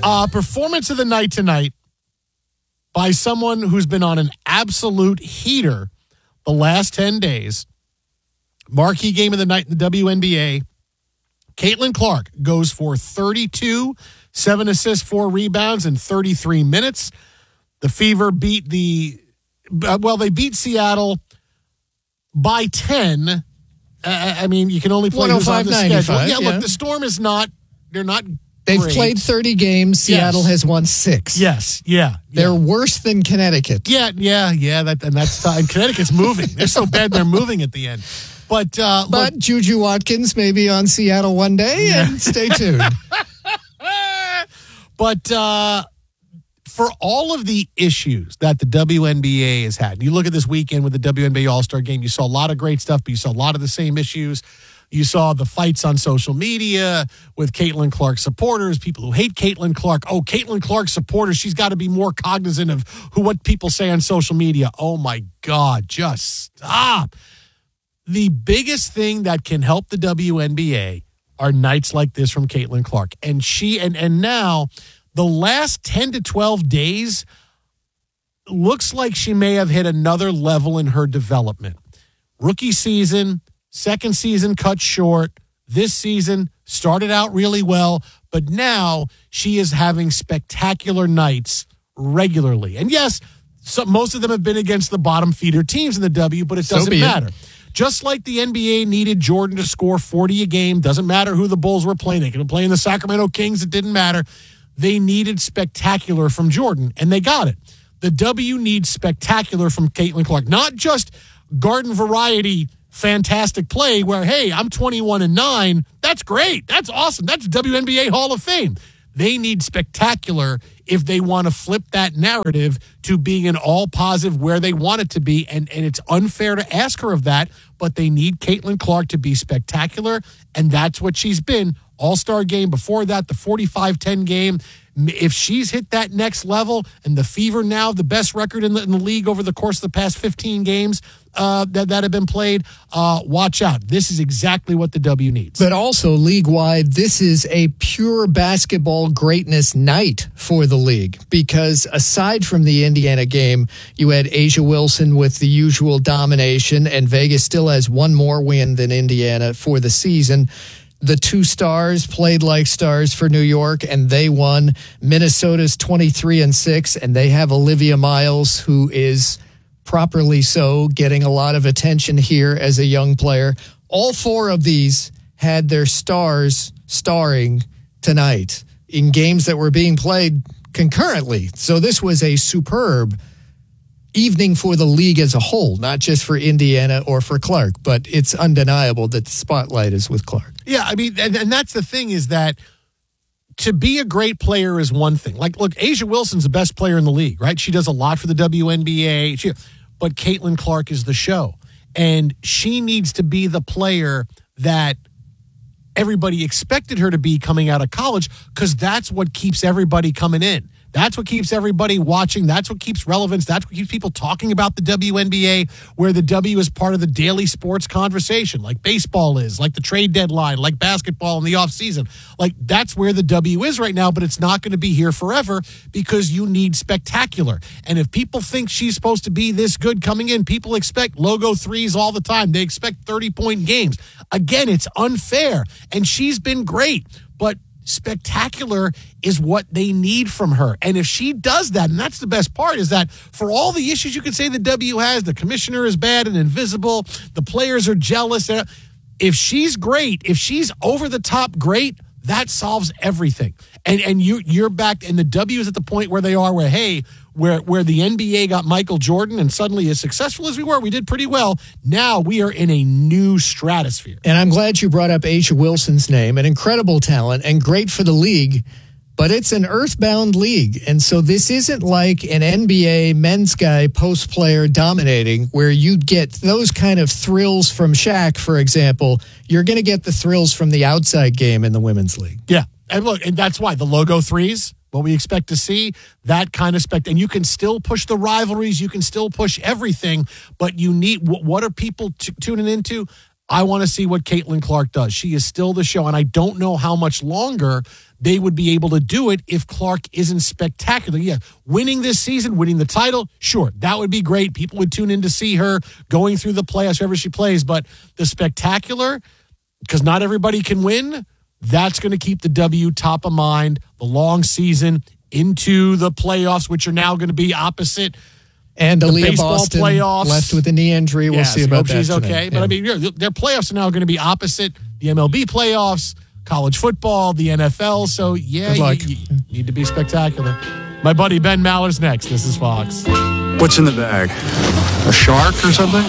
Performance of the night tonight by someone who's been on an absolute heater the last 10 days. Marquee game of the night in the WNBA. Caitlin Clark goes for 32, 7 assists, 4 rebounds in 33 minutes. The Fever beat they beat Seattle by 10. I mean, you can only play who's on the schedule. Yeah, look, the Storm is not, they're not They've great. played 30 games. Seattle has won 6. Yes, yeah. They're worse than Connecticut. Yeah. That's and Connecticut's moving. They're so bad they're moving at the end. But look, Juju Watkins may be on Seattle one day, and stay tuned. But for all of the issues that the WNBA has had, you look at this weekend with the WNBA All-Star Game, you saw a lot of great stuff, but you saw a lot of the same issues. You saw the fights on social media with Caitlin Clark supporters, people who hate Caitlin Clark. Oh, Caitlin Clark supporters, she's got to be more cognizant of what people say on social media. Oh, my God, just stop. The biggest thing that can help the WNBA are nights like this from Caitlin Clark. And and now the last 10 to 12 days looks like she may have hit another level in her development. Rookie season, second season cut short. This season started out really well, but now she is having spectacular nights regularly. And yes, most of them have been against the bottom feeder teams in the W, but it doesn't matter. Just like the NBA needed Jordan to score 40 a game, doesn't matter who the Bulls were playing. They could have played the Sacramento Kings. It didn't matter. They needed spectacular from Jordan, and they got it. The W needs spectacular from Caitlin Clark, not just garden variety fantastic play where, hey, I'm 21-9. That's great. That's awesome. That's WNBA Hall of Fame. They need spectacular if they want to flip that narrative to being an all-positive where they want it to be, and it's unfair to ask her of that, but they need Caitlin Clark to be spectacular, and that's what she's been. All-Star game before that, the 45-10 game. If she's hit that next level, and the Fever now, the best record in the league over the course of the past 15 games that have been played, watch out. This is exactly what the W needs. But also, league-wide, this is a pure basketball greatness night for the league, because aside from the Indiana game, you had A'ja Wilson with the usual domination, and Vegas still has one more win than Indiana for the season. The two stars played like stars for New York, and they won. Minnesota's 23-6, and they have Olivia Miles, who is properly so getting a lot of attention here as a young player. All four of these had their stars starring tonight in games that were being played concurrently. So this was a superb evening for the league as a whole, not just for Indiana or for Clark, but it's undeniable that the spotlight is with Clark. Yeah, I mean, and that's the thing, is that to be a great player is one thing. Like, look, A'ja Wilson's the best player in the league, right? She does a lot for the WNBA, but Caitlin Clark is the show. And she needs to be the player that everybody expected her to be coming out of college, because that's what keeps everybody coming in. That's what keeps everybody watching. That's what keeps relevance. That's what keeps people talking about the WNBA, where the W is part of the daily sports conversation, like baseball is, like the trade deadline, like basketball in the offseason. Like, that's where the W is right now, but it's not going to be here forever, because you need spectacular. And if people think she's supposed to be this good coming in, people expect logo threes all the time. They expect 30-point games. Again, it's unfair. And she's been great, but spectacular is what they need from her. And if she does that, and that's the best part, is that for all the issues you could say the W has, the commissioner is bad and invisible, the players are jealous, if she's great, if she's over the top great, that solves everything. And you're back, and the W is at the point where they are, where, hey, where the NBA got Michael Jordan, and suddenly, as successful as we were, we did pretty well. Now we are in a new stratosphere. And I'm glad you brought up A'ja Wilson's name, an incredible talent and great for the league, but it's an earthbound league. And so this isn't like an NBA men's guy post player dominating, where you'd get those kind of thrills from Shaq, for example. You're going to get the thrills from the outside game in the women's league. Yeah. And look, and that's why the logo threes, what we expect to see, that kind of and you can still push the rivalries, you can still push everything, but you need, what are people tuning into? I want to see what Caitlin Clark does. She is still the show, and I don't know how much longer they would be able to do it if Clark isn't spectacular. Yeah, winning this season, winning the title, sure, that would be great. People would tune in to see her going through the playoffs, wherever she plays. But the spectacular, because not everybody can win, that's going to keep the W top of mind, the long season into the playoffs, which are now going to be opposite. And the Aaliyah baseball Boston playoffs. left with a knee injury. We'll see about that. She's today. okay. But I mean, their playoffs are now going to be opposite the MLB playoffs, college football, the NFL. So, yeah, you need to be spectacular. My buddy Ben Maller's next. This is Fox. What's in the bag? A shark or something?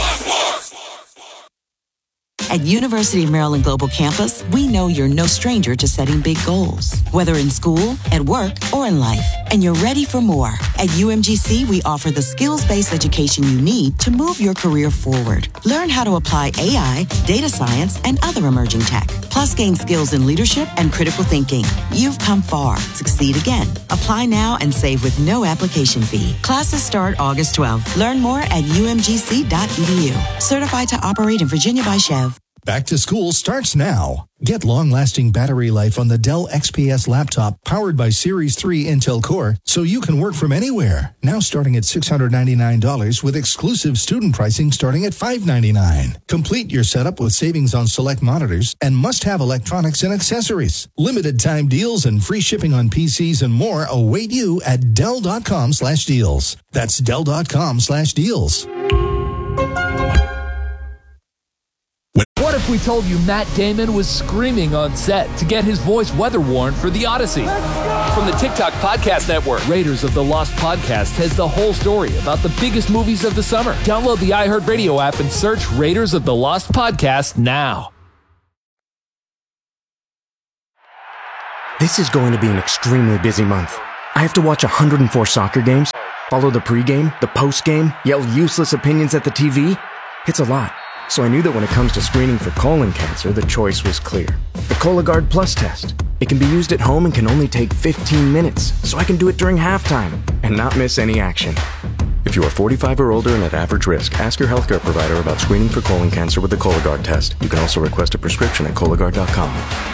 At University of Maryland Global Campus, we know you're no stranger to setting big goals, whether in school, at work, or in life. And you're ready for more. At UMGC, we offer the skills-based education you need to move your career forward. Learn how to apply AI, data science, and other emerging tech. Plus, gain skills in leadership and critical thinking. You've come far. Succeed again. Apply now and save with no application fee. Classes start August 12th. Learn more at umgc.edu. Certified to operate in Virginia by Chev. Back to school starts now. Get long-lasting battery life on the Dell XPS laptop powered by Series 3 Intel Core so you can work from anywhere. Now starting at $699 with exclusive student pricing starting at $599. Complete your setup with savings on select monitors and must-have electronics and accessories. Limited time deals and free shipping on PCs and more await you at Dell.com/deals. That's Dell.com/deals. What if we told you Matt Damon was screaming on set to get his voice weather-worn for The Odyssey? From the TikTok Podcast Network, Raiders of the Lost Podcast has the whole story about the biggest movies of the summer. Download the iHeartRadio app and search Raiders of the Lost Podcast now. This is going to be an extremely busy month. I have to watch 104 soccer games, follow the pregame, the postgame, yell useless opinions at the TV. It's a lot. So I knew that when it comes to screening for colon cancer, the choice was clear. The Cologuard Plus test. It can be used at home and can only take 15 minutes, so I can do it during halftime and not miss any action. If you are 45 or older and at average risk, ask your healthcare provider about screening for colon cancer with the Cologuard test. You can also request a prescription at Cologuard.com.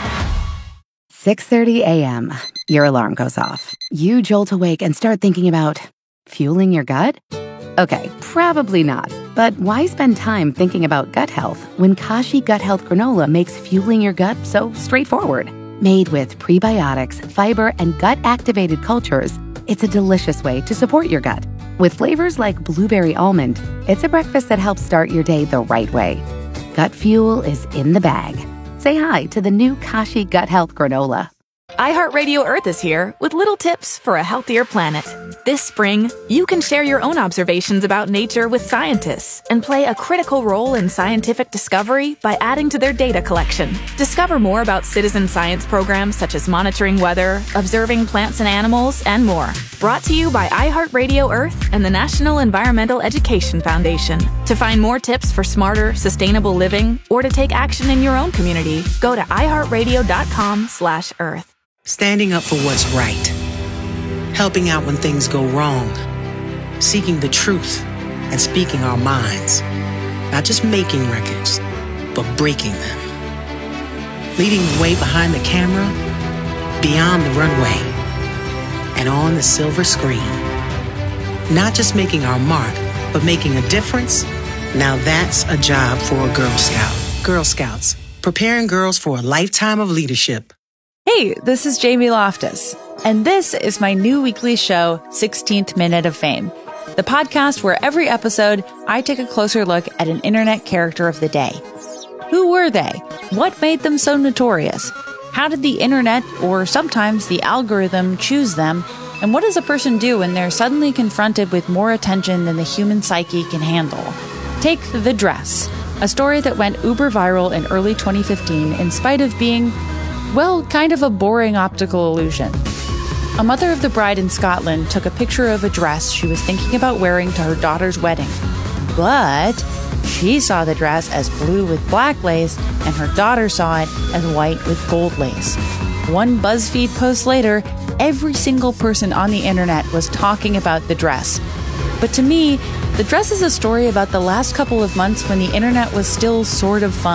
6:30 a.m. Your alarm goes off. You jolt awake and start thinking about fueling your gut? Okay, probably not. But why spend time thinking about gut health when Kashi Gut Health Granola makes fueling your gut so straightforward? Made with prebiotics, fiber, and gut-activated cultures, it's a delicious way to support your gut. With flavors like blueberry almond, it's a breakfast that helps start your day the right way. Gut fuel is in the bag. Say hi to the new Kashi Gut Health Granola. iHeartRadio Earth is here with little tips for a healthier planet. This spring, you can share your own observations about nature with scientists and play a critical role in scientific discovery by adding to their data collection. Discover more about citizen science programs such as monitoring weather, observing plants and animals, and more. Brought to you by iHeartRadio Earth and the National Environmental Education Foundation. To find more tips for smarter, sustainable living or to take action in your own community, go to iHeartRadio.com/Earth. Standing up for what's right. Helping out when things go wrong. Seeking the truth and speaking our minds. Not just making records, but breaking them. Leading the way behind the camera, beyond the runway, and on the silver screen. Not just making our mark, but making a difference. Now that's a job for a Girl Scout. Girl Scouts, preparing girls for a lifetime of leadership. Hey, this is Jamie Loftus, and this is my new weekly show, 16th Minute of Fame, the podcast where every episode I take a closer look at an internet character of the day. Who were they? What made them so notorious? How did the internet, or sometimes the algorithm, choose them? And what does a person do when they're suddenly confronted with more attention than the human psyche can handle? Take The Dress, a story that went uber viral in early 2015 in spite of being, well, kind of a boring optical illusion. A mother of the bride in Scotland took a picture of a dress she was thinking about wearing to her daughter's wedding. But she saw the dress as blue with black lace, and her daughter saw it as white with gold lace. One BuzzFeed post later, every single person on the internet was talking about the dress. But to me, The Dress is a story about the last couple of months when the internet was still sort of fun.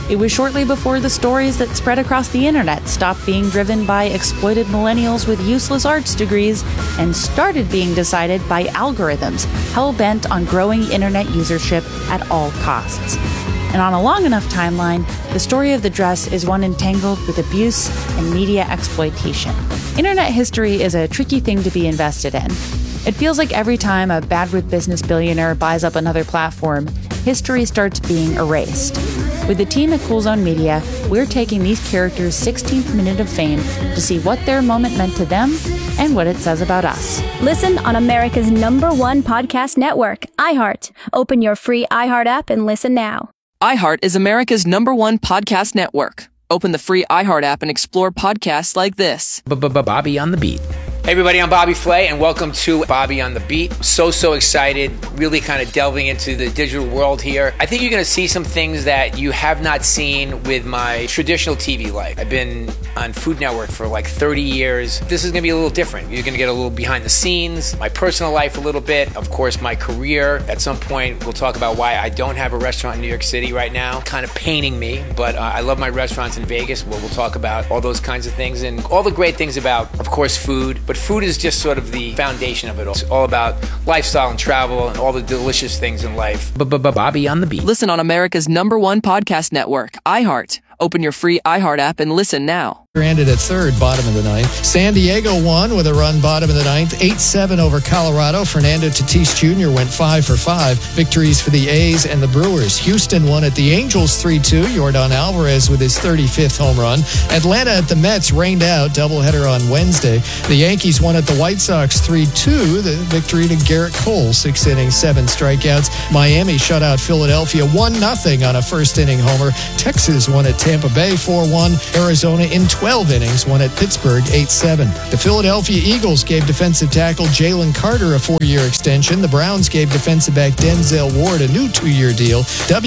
It was shortly before the stories that spread across the internet stopped being driven by exploited millennials with useless arts degrees and started being decided by algorithms hell-bent on growing internet usership at all costs. And on a long enough timeline, the story of the dress is one entangled with abuse and media exploitation. Internet history is a tricky thing to be invested in. It feels like every time a bad with business billionaire buys up another platform, history starts being erased. With the team at Cool Zone Media, we're taking these characters' 16th minute of fame to see what their moment meant to them and what it says about us. Listen on America's #1 podcast network, iHeart. Open your free iHeart app and listen now. iHeart is America's #1 podcast network. Open the free iHeart app and explore podcasts like this. Bobby on the Beat. Hey everybody, I'm Bobby Flay and welcome to Bobby on the Beat. So excited, really kind of delving into the digital world here. I think you're going to see some things that you have not seen with my traditional TV life. I've been on Food Network for like 30 years. This is going to be a little different. You're going to get a little behind the scenes, my personal life a little bit, of course my career. At some point we'll talk about why I don't have a restaurant in New York City right now. Kind of paining me, but I love my restaurants in Vegas. We'll talk about all those kinds of things and all the great things about, of course, food. But food is just sort of the foundation of it all. It's all about lifestyle and travel and all the delicious things in life. Bobby on the Beat. Listen on America's #1 podcast network, iHeart. Open your free iHeart app and listen now. Ended at third, bottom of the ninth. San Diego won with a run bottom of the ninth, 8-7 over Colorado. Fernando Tatis Jr. went 5 for 5. Victories for the A's and the Brewers. Houston won at the Angels 3-2. Yordan Alvarez with his 35th home run. Atlanta at the Mets rained out, doubleheader on Wednesday. The Yankees won at the White Sox 3-2. The victory to Garrett Cole, 6 innings, 7 strikeouts. Miami shut out Philadelphia 1-0 on a first-inning homer. Texas won at Tampa Bay 4-1. Arizona in 12 innings won at Pittsburgh 8-7. The Philadelphia Eagles gave defensive tackle Jalen Carter a 4-year extension. The Browns gave defensive back Denzel Ward a new 2-year deal.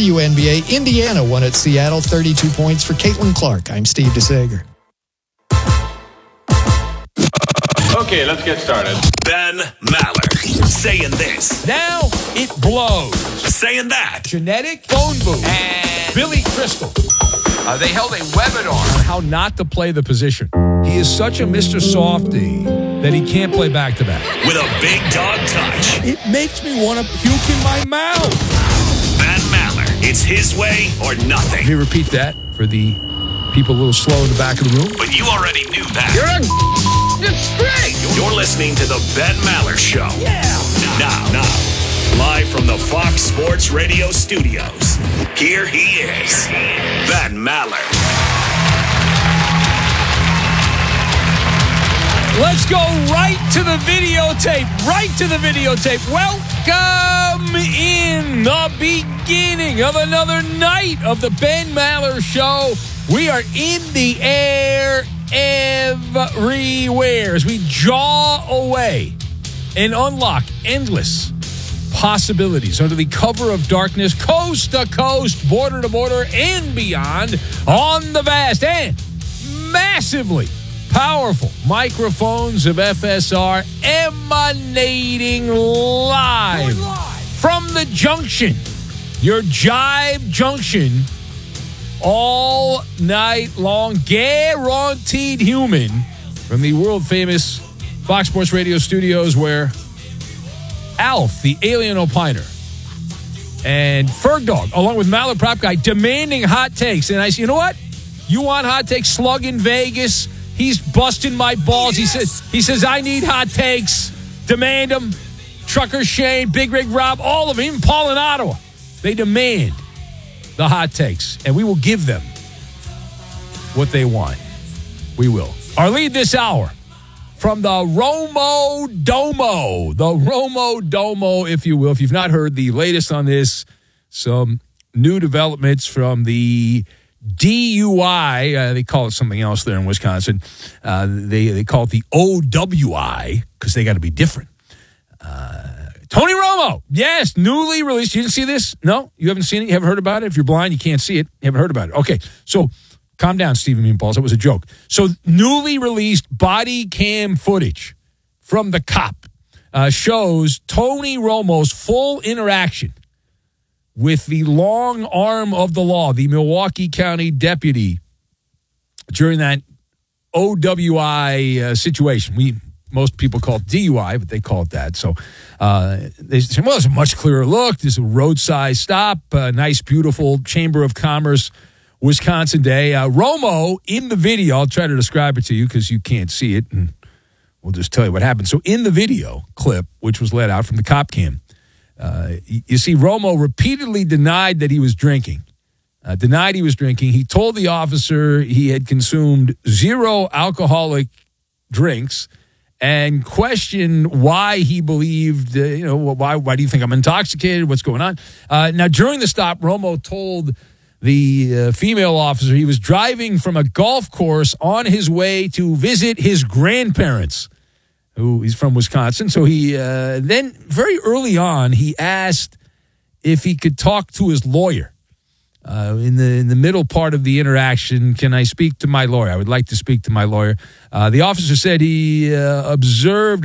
WNBA, Indiana won at Seattle, 32 points for Caitlin Clark. I'm Steve DeSager. Okay, let's get started. Ben Maller saying this. Now it blows. Saying that. Genetic phone booth. And Billy Crystal. They held a webinar on how not to play the position. He is such a Mr. Softy that he can't play back-to-back. With a big dog touch. It makes me want to puke in my mouth. Ben Maller, it's his way or nothing. Can you repeat that for the people a little slow in the back of the room? But you already knew that. You're a straight. You're listening to the Ben Maller Show. Yeah. Now, live from the Fox Sports Radio studios, here he is, Ben Maller. Let's go right to the videotape. Welcome in the beginning of another night of the Ben Maller Show. We are in the air everywhere as we jaw away and unlock endless possibilities under the cover of darkness, coast to coast, border to border, and beyond on the vast and massively powerful microphones of FSR emanating live from the junction, your Jive Junction, all night long, guaranteed human from the world famous Fox Sports Radio studios where Alf, the alien opiner, and Ferg Dog, along with Maller Prop Guy, demanding hot takes. And I said, you know what? You want hot takes? Slug in Vegas. He's busting my balls. Yes. He says, I need hot takes. Demand them. Trucker Shane, Big Rig Rob, all of them, even Paul in Ottawa. They demand the hot takes, and we will give them what they want. We will. Our lead this hour from the Romo Domo, if you will. If you've not heard the latest on this, some new developments from the DUI. They call it something else there in Wisconsin. They call it the OWI because they got to be different. Tony Romo, yes, newly released. You didn't see this? No? You haven't seen it? You haven't heard about it? If you're blind, you can't see it. You haven't heard about it. Okay, so calm down, Stephen Meanballs. That was a joke. So newly released body cam footage from the cop shows Tony Romo's full interaction with the long arm of the law, the Milwaukee County deputy, during that OWI situation. Most people call it DUI, but they call it that. So they say, well, it's a much clearer look. This is a roadside stop, a nice, beautiful Chamber of Commerce, Wisconsin day. Romo, in the video, I'll try to describe it to you because you can't see it, and we'll just tell you what happened. So in the video clip, which was let out from the cop cam, you see Romo repeatedly denied that he was drinking. He told the officer he had consumed 0 alcoholic drinks and questioned why he believed, why do you think I'm intoxicated? What's going on? Now, during the stop, Romo told the female officer he was driving from a golf course on his way to visit his grandparents, who he's from Wisconsin. So he then very early on, he asked if he could talk to his lawyer. In the middle part of the interaction, can I speak to my lawyer? I would like to speak to my lawyer. The officer said she observed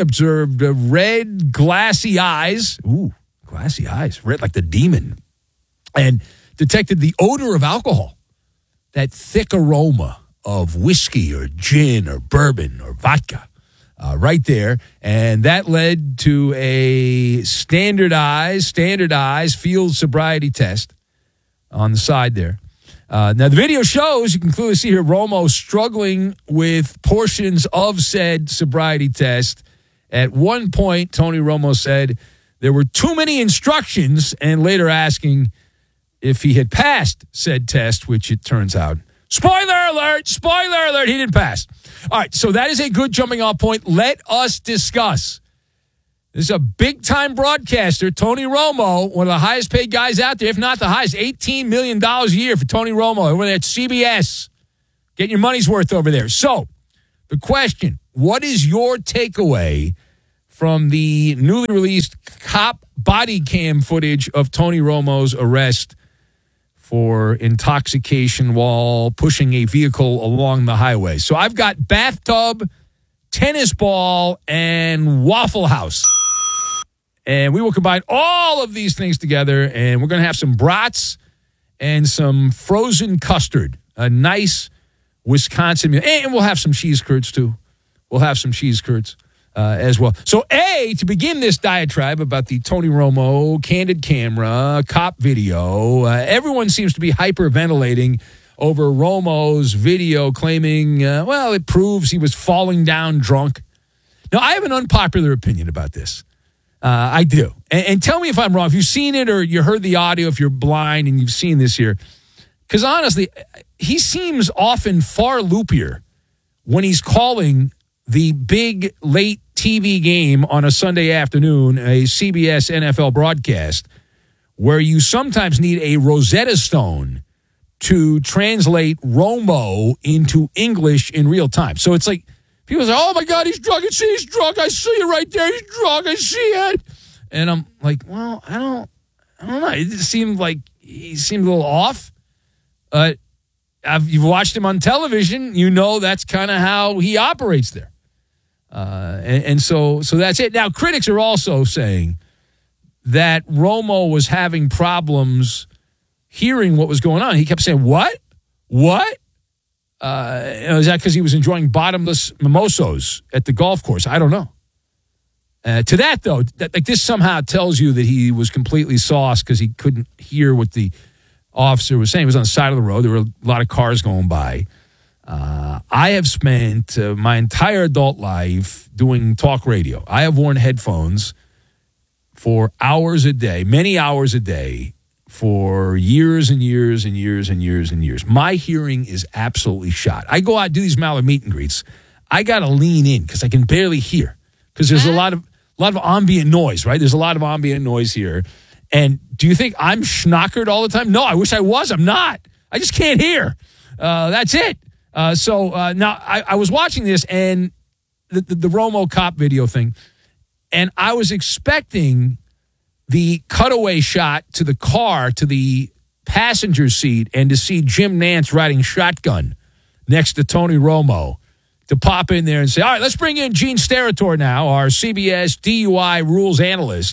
red, glassy eyes. Ooh, glassy eyes, red like the demon. And detected the odor of alcohol, that thick aroma of whiskey or gin or bourbon or vodka right there. And that led to a standardized field sobriety test on the side there. Now, the video shows, you can clearly see here, Romo struggling with portions of said sobriety test. At one point, Tony Romo said there were too many instructions, and later asking if he had passed said test, which it turns out, spoiler alert, he didn't pass. All right, so that is a good jumping off point. Let us discuss. This is a big-time broadcaster, Tony Romo, one of the highest-paid guys out there, if not the highest, $18 million a year for Tony Romo over there at CBS. Getting your money's worth over there. So, the question, what is your takeaway from the newly released cop body cam footage of Tony Romo's arrest for intoxication while pushing a vehicle along the highway? So, I've got bathtub, tennis ball, and Waffle House. And we will combine all of these things together, and we're going to have some brats and some frozen custard, a nice Wisconsin meal. And we'll have some cheese curds, too. As well. So, to begin this diatribe about the Tony Romo candid camera cop video, everyone seems to be hyperventilating over Romo's video claiming, it proves he was falling down drunk. Now, I have an unpopular opinion about this. I do. And tell me if I'm wrong. If you've seen it or you heard the audio, if you're blind and you've seen this here. Because honestly, he seems often far loopier when he's calling the big late TV game on a Sunday afternoon, a CBS NFL broadcast, where you sometimes need a Rosetta Stone to translate Romo into English in real time. So it's like, people say, oh, my God, he's drunk. He's drunk. I see it right there. He's drunk. I see it. And I'm like, well, I don't know. It just seemed like he seemed a little off. You've watched him on television. You know that's kind of how he operates there. And so that's it. Now, critics are also saying that Romo was having problems hearing what was going on. He kept saying, what? Is that because he was enjoying bottomless mimosas at the golf course? I don't know. To that, though, this somehow tells you that he was completely sauced because he couldn't hear what the officer was saying. He was on the side of the road. There were a lot of cars going by. I have spent my entire adult life doing talk radio. I have worn headphones for hours a day, many hours a day, for years and years and years and years and years. My hearing is absolutely shot. I go out and do these Mallard meet and greets. I got to lean in because I can barely hear because there's a lot of ambient noise, right? There's a lot of ambient noise here. And do you think I'm schnockered all the time? No, I wish I was. I'm not. I just can't hear. That's it. Now I was watching this and the Romo cop video thing, and I was expecting the cutaway shot to the car, to the passenger seat, and to see Jim Nantz riding shotgun next to Tony Romo to pop in there and say, all right, let's bring in Gene Steratore now, our CBS DUI rules analyst,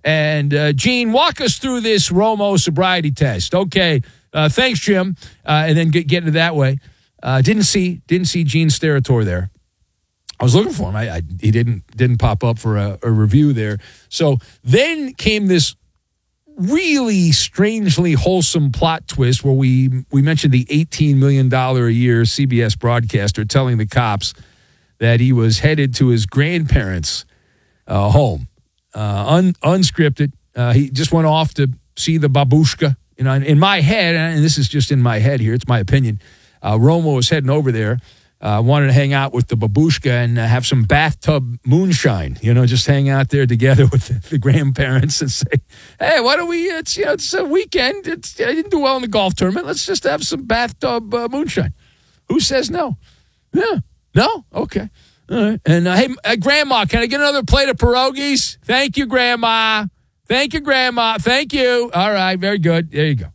And Gene, walk us through this Romo sobriety test. Okay, thanks, Jim. And then get into that way. Didn't see Gene Steratore there. I was looking for him. He didn't pop up for a review there. So then came this really strangely wholesome plot twist where we mentioned the $18 million a year CBS broadcaster telling the cops that he was headed to his grandparents' home. Unscripted. He just went off to see the babushka. You know, in my head, and this is just in my head here, it's my opinion, Romo was heading over there, wanted to hang out with the babushka and have some bathtub moonshine, you know, just hang out there together with the grandparents and say, hey, why don't we, it's a weekend, I didn't do well in the golf tournament, let's just have some bathtub moonshine. Who says no? Yeah. No? Okay. All right. And, hey, Grandma, can I get another plate of pierogies? Thank you, Grandma. Thank you, Grandma. Thank you. All right. Very good. There you go.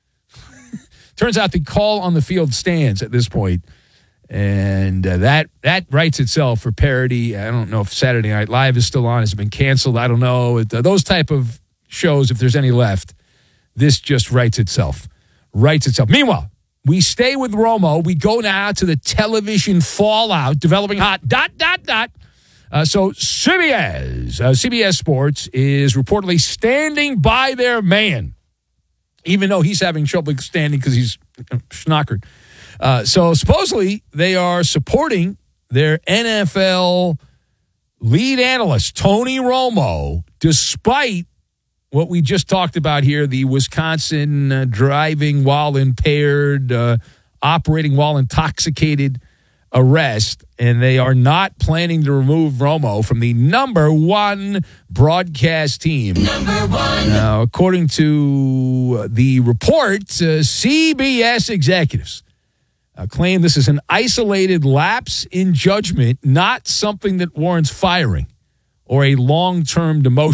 Turns out the call on the field stands at this point. And that writes itself for parody. I don't know if Saturday Night Live is still on. Has it been canceled? I don't know. Those type of shows, if there's any left, this just writes itself. Meanwhile, we stay with Romo. We go now to the television fallout, developing hot, ... So CBS Sports is reportedly standing by their man, even though he's having trouble standing because he's schnockered. So supposedly they are supporting their NFL lead analyst, Tony Romo, despite what we just talked about here, the Wisconsin driving while impaired, operating while intoxicated arrest, and they are not planning to remove Romo from the number one broadcast team. Now, according to the report, CBS executives claim this is an isolated lapse in judgment, not something that warrants firing or a long-term demotion.